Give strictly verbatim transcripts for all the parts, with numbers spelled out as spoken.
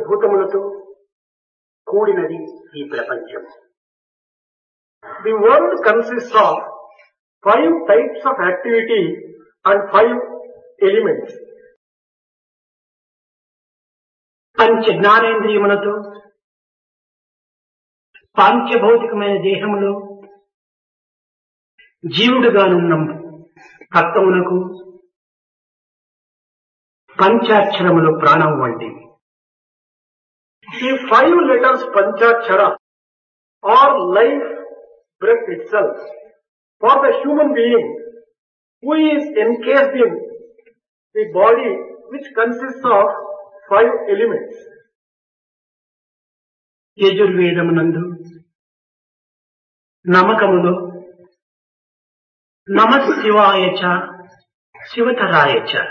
పంచభూతములతో కూడినది ఈ ప్రపంచం. The world consists of five types of activity and five elements. పంచ జ్ఞానేంద్రియములతో పాంచభౌతికమైన దేహములో జీవుడుగానున్న తత్వమునకు పంచాక్షరములు ప్రాణం వంటివి. The five letters Panchakshara are life breath itself for the human being who is encased in the body which consists of five elements. యజుర్వేదమునందు నమకములో నమః శివాయ చ శివతరాయ చ,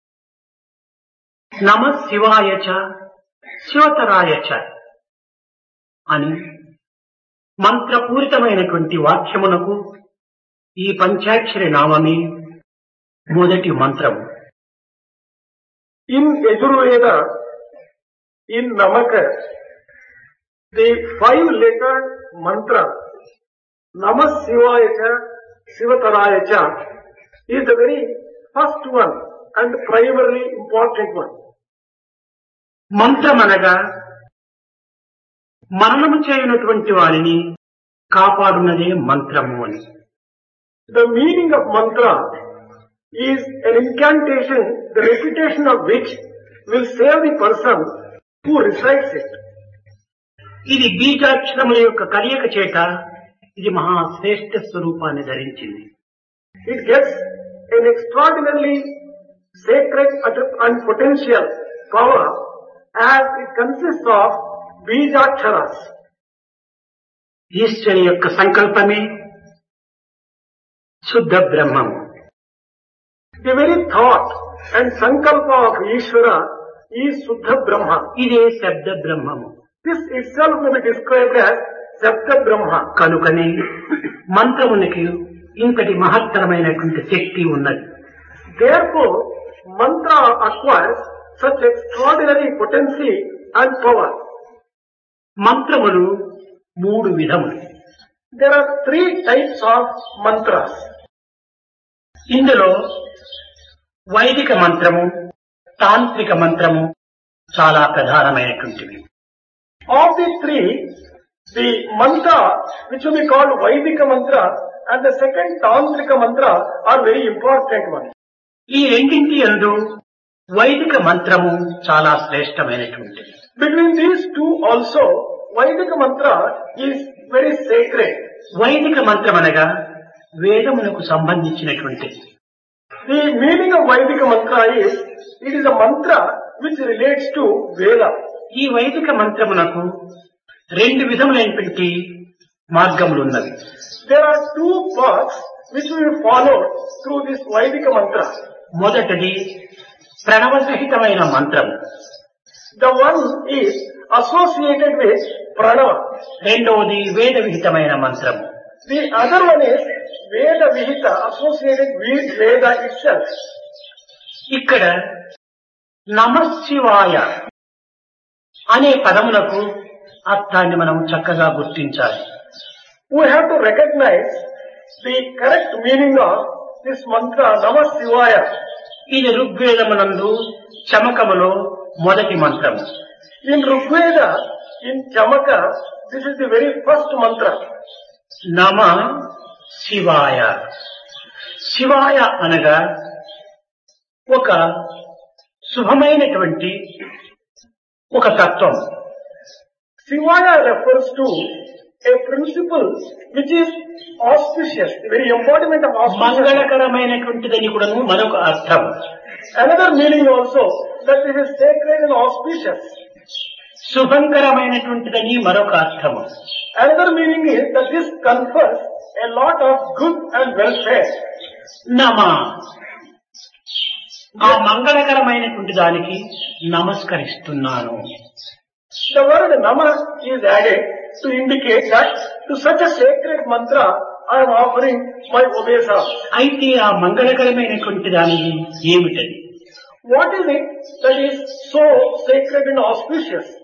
నమః శివాయ చ శివతరాయ చ అని మంత్రపూరితమైనటువంటి వాక్యమునకు ఈ పంచాక్షరి నామమే మొదటి మంత్రము. In Yajurveda, in Namaka, the five letter mantra Namah Shivaya Cha Shivataraya Cha is the very first one and primarily important one. మంత్రమనగా మరణము చేయనటువంటి వారిని కాపాడునదే మంత్రము అని. The meaning of mantra is an incantation, the repetition of which will save the person who recites it. ఇది బీజాక్షరముల యొక్క కలయిక చేత ఇది మహాశ్రేష్ఠ స్వరూపాన్ని ధరించింది. It gets an extraordinarily sacred and potential power as it consists of bijaksharas. Eshwari యొక్క సంకల్పమే శుద్ధ బ్రహ్మము. The very thought and sankalpa of Ishvara is Shuddha Brahma. ఇదే శబ్ద బ్రహ్మము. This itself may be described as Shabda Brahma. కనుకనే మంత్రమునికి ఇంతటి మహత్తరమైనటువంటి శక్తి ఉన్నది. Therefore, mantra acquires such extraordinary potency and power. మంత్రములు మూడు విధములు. There are three types of mantras. ఇందులో వైదిక మంత్రము, తాంత్రిక మంత్రము చాలా ప్రధానమైనటువంటివి. Of the three, the mantra which will be called Vaidika mantra and the second Tantrika mantra are very important ones. ఈ రెండింటి యందు వైదిక మంత్రము చాలా శ్రేష్టమైనటువంటిది. Between these two also, Vaidika mantra is very sacred. వైదిక మంత్రం అనగా వేదమునకు సంబంధించినటువంటిది. The meaning of Vaidika mantra is, it is a mantra which relates to Veda. ఈ వైదిక మంత్రమునకు రెండు విధములైనటువంటి మార్గములు ఉన్నవి. There are two paths which we will follow through this Vaidika mantra. మొదటిది ప్రణవ సహితమైన మంత్రము. The one is associated with pranava. రెండవది వేద విహితమైన మంత్రము. The other one is Veda Vihita, associated with Veda itself. ఇక్కడ నమః శివాయ అనే పదములకు అర్థాన్ని మనం చక్కగా గుర్తించాలి. We have to recognize the correct meaning of this mantra Namah Shivaya. ఇది ఋగ్వేదమునందు చమకములో మొదటి మంత్రము. In Rigveda, in Chamaka, this is the very first mantra. Namah శివాయ. శివాయ అనగా ఒక శుభమైనటువంటి ఒక తత్వం. శివాయ refers to a principle which is auspicious, the very embodiment of auspicious. మంగళకరమైనటువంటిదని కూడా మరొక అర్థం. Another meaning also that this is sacred and auspicious. శుభంకరమైనటువంటిదని మరొక అర్థం. Another meaning is that this confers a lot of good and welfare. నమ, ఆ మంగళకరమైనటువంటి దానికి నమస్కరిస్తున్నాను. The word Nama is added to indicate that to such a sacred mantra I am offering my obeisance. అయితే ఆ మంగళకరమైనటువంటి దానికి ఏమిటది? What is it that is so sacred and auspicious?